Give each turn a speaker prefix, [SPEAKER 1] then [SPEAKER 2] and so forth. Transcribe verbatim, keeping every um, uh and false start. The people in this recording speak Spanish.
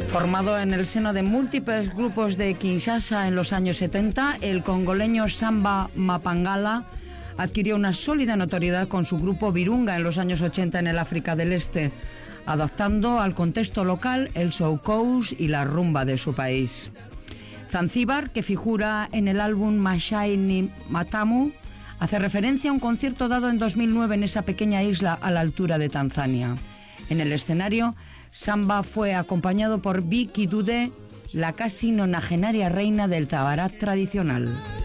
[SPEAKER 1] Formado en el seno de múltiples grupos de Kinshasa en los años setenta, el congoleño Samba Mapangala adquirió una sólida notoriedad con su grupo Virunga en los años ochenta en el África del Este, adaptando al contexto local el soukous y la rumba de su país. Zanzíbar, que figura en el álbum Mashai ni Matamu, hace referencia a un concierto dado en dos mil nueve en esa pequeña isla a la altura de Tanzania. En el escenario, Samba fue acompañado por Biki Dude, la casi nonagenaria reina del tabarat tradicional.